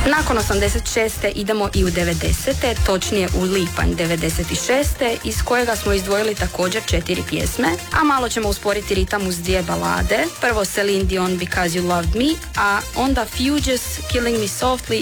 Nakon 86. idemo i u 90. točnije u lipanj 96. iz kojega smo izdvojili također 4 pjesme, a malo ćemo usporiti ritam uz 2 balade. Prvo Celine Dion Because You Loved Me, a onda Fugees Killing Me Softly